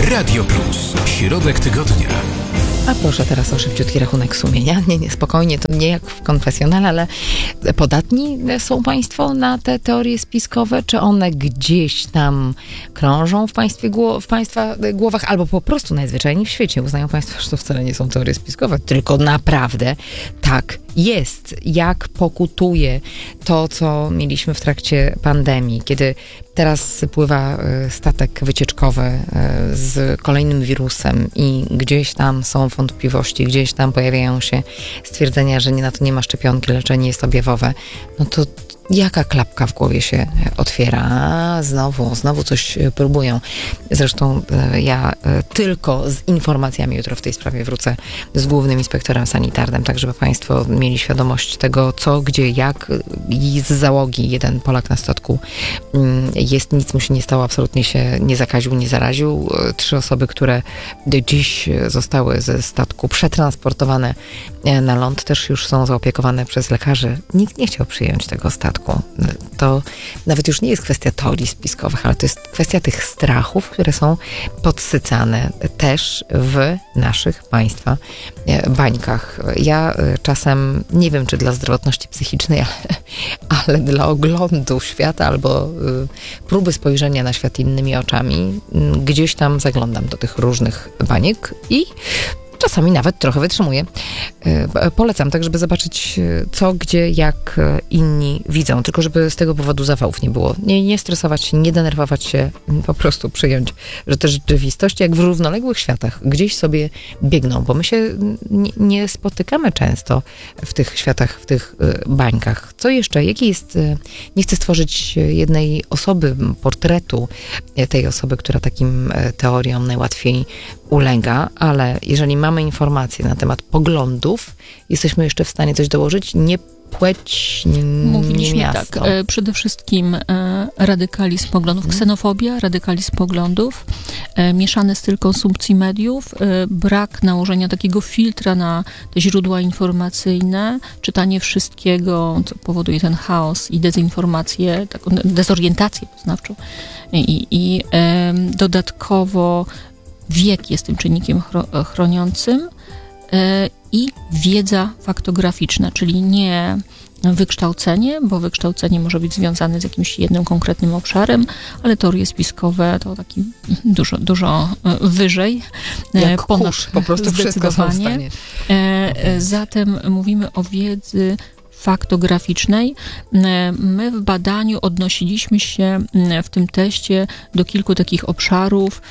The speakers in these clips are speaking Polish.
Radio Plus. Środek tygodnia. A proszę teraz o szybciutki rachunek sumienia. Nie, spokojnie, to nie jak w konfesjonale, ale podatni są państwo na te teorie spiskowe? Czy one gdzieś tam krążą w państwa głowach, albo po prostu najzwyczajniej w świecie uznają państwo, że to wcale nie są teorie spiskowe, tylko naprawdę tak jest. Jak pokutuje to, co mieliśmy w trakcie pandemii, kiedy teraz pływa statek wycieczkowy z kolejnym wirusem i gdzieś tam są wątpliwości, gdzieś tam pojawiają się stwierdzenia, że na to nie ma szczepionki, leczenie jest objawowe, no to jaka klapka w głowie się otwiera? Znowu coś próbują. Zresztą ja tylko z informacjami jutro w tej sprawie wrócę z głównym inspektorem sanitarnym, tak żeby państwo mieli świadomość tego, co, gdzie, jak i z załogi. Jeden Polak na statku jest, nic mu się nie stało, absolutnie się nie zakaził, nie zaraził. 3 osoby, które dziś zostały ze statku przetransportowane na ląd, też już są zaopiekowane przez lekarzy. Nikt nie chciał przyjąć tego statku. To nawet już nie jest kwestia teorii spiskowych, ale to jest kwestia tych strachów, które są podsycane też w naszych państwa bańkach. Ja czasem, nie wiem czy dla zdrowotności psychicznej, ale dla oglądu świata albo próby spojrzenia na świat innymi oczami, gdzieś tam zaglądam do tych różnych baniek i czasami nawet trochę wytrzymuję. Polecam tak, żeby zobaczyć co, gdzie, jak inni widzą. Tylko żeby z tego powodu zawałów nie było. Nie stresować się, nie denerwować się, po prostu przyjąć, że te rzeczywistości jak w równoległych światach gdzieś sobie biegną, bo my się nie spotykamy często w tych światach, w tych bańkach. Co jeszcze? Jaki jest... Nie chcę stworzyć jednej osoby, portretu tej osoby, która takim teoriom najłatwiej ulega, ale jeżeli mamy informacje na temat poglądów, jesteśmy jeszcze w stanie coś dołożyć? Nie płeć, Mówiliśmy nie miasto. tak, przede wszystkim radykalizm poglądów, ksenofobia, radykalizm poglądów, mieszany styl konsumpcji mediów, brak nałożenia takiego filtra na te źródła informacyjne, czytanie wszystkiego, co powoduje ten chaos i dezinformację, taką dezorientację poznawczą i dodatkowo wiek jest tym czynnikiem chroniącym i wiedza faktograficzna, czyli nie wykształcenie, bo wykształcenie może być związane z jakimś jednym konkretnym obszarem, ale teorie spiskowe to taki dużo wyżej. Jak kurz, po prostu wszystko są w stanie. Zatem mówimy o wiedzy faktograficznej. My w badaniu odnosiliśmy się w tym teście do kilku takich obszarów: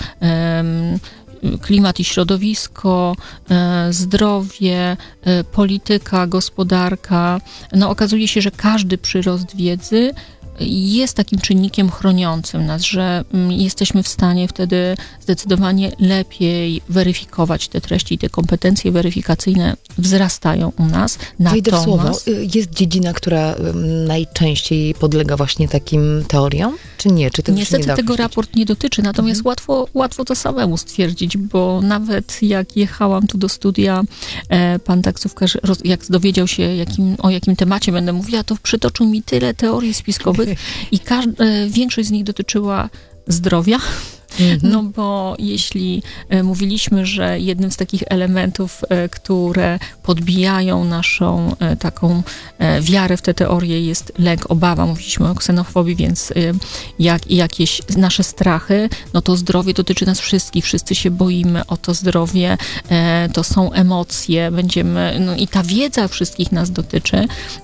klimat i środowisko, zdrowie, polityka, gospodarka. No, okazuje się, że każdy przyrost wiedzy jest takim czynnikiem chroniącym nas, że jesteśmy w stanie wtedy zdecydowanie lepiej weryfikować te treści i te kompetencje weryfikacyjne wzrastają u nas. Wejdę w słowo. Jest dziedzina, która najczęściej podlega właśnie takim teoriom? Czy nie? Czy tego Niestety się nie da tego określić? raport nie dotyczy, natomiast łatwo to samemu stwierdzić, bo nawet jak jechałam tu do studia, pan taksówkarz, jak dowiedział się, o jakim temacie będę mówiła, to przytoczył mi tyle teorii spiskowych i większość z nich dotyczyła zdrowia. No bo jeśli mówiliśmy, że jednym z takich elementów, które podbijają naszą taką wiarę w te teorie jest lęk, obawa, mówiliśmy o ksenofobii, więc jak i jakieś nasze strachy, no to zdrowie dotyczy nas wszystkich, wszyscy się boimy o to zdrowie, to są emocje, no i ta wiedza wszystkich nas dotyczy,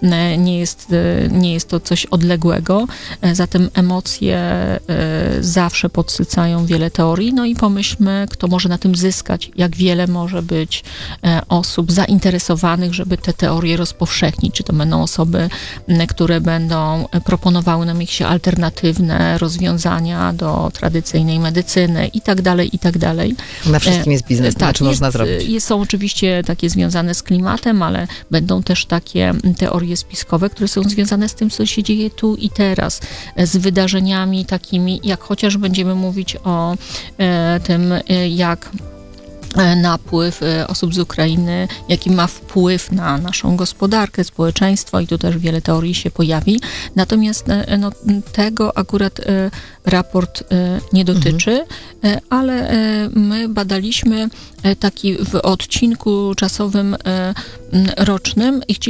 nie jest to coś odległego, zatem emocje zawsze podsycają wiele teorii, no i pomyślmy, kto może na tym zyskać, jak wiele może być osób zainteresowanych, żeby te teorie rozpowszechnić, czy to będą osoby, które będą proponowały nam jakieś alternatywne rozwiązania do tradycyjnej medycyny i tak dalej. Na wszystkim jest biznes, tak, można zrobić. Są oczywiście takie związane z klimatem, ale będą też takie teorie spiskowe, które są związane z tym, co się dzieje tu i teraz, z wydarzeniami takimi, jak chociaż będziemy mówić o tym, jak napływ osób z Ukrainy, jaki ma wpływ na naszą gospodarkę, społeczeństwo i tu też wiele teorii się pojawi. Natomiast tego akurat raport nie dotyczy, ale my badaliśmy taki w odcinku czasowym rocznym i